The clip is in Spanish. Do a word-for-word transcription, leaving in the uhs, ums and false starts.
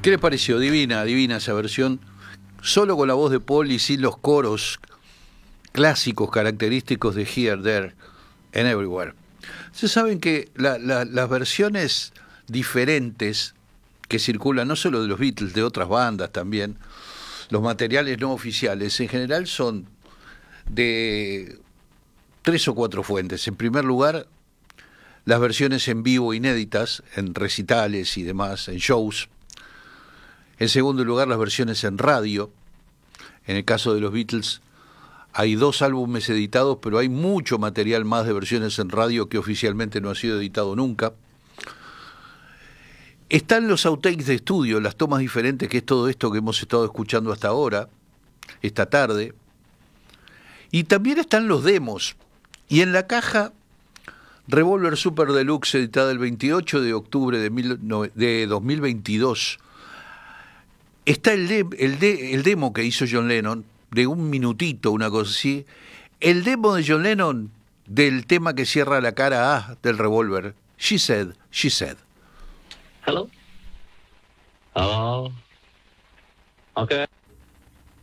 ¿Qué les pareció? Divina, divina esa versión. Solo con la voz de Paul y sin los coros clásicos característicos de Here, There and Everywhere. Ustedes saben que la, la, las versiones diferentes que circulan, no solo de los Beatles, de otras bandas también, los materiales no oficiales, en general son de tres o cuatro fuentes. En primer lugar, las versiones en vivo inéditas, en recitales y demás, en shows. En segundo lugar, las versiones en radio. En el caso de los Beatles, hay dos álbumes editados, pero hay mucho material más de versiones en radio que oficialmente no ha sido editado nunca. Están los outtakes de estudio, las tomas diferentes, que es todo esto que hemos estado escuchando hasta ahora, esta tarde. Y también están los demos. Y en la caja, Revolver Super Deluxe, editada el veintiocho de octubre de, mil, no, de dos mil veintidós, está el, de, el, de, el demo que hizo John Lennon, de un minutito, una cosa así. El demo de John Lennon del tema que cierra la cara A del Revolver. She Said, She Said. Hello? Hello? Okay.